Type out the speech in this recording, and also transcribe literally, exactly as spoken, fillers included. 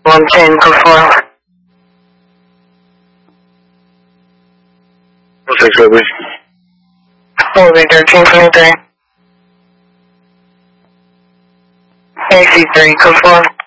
one ten, go four. six, baby. four B thirteen twenty-three. A C three, go four.